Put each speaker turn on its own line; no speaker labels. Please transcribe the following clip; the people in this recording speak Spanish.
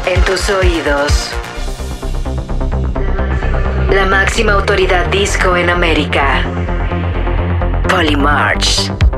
En tus oídos. La máxima autoridad disco en América. Polymarch.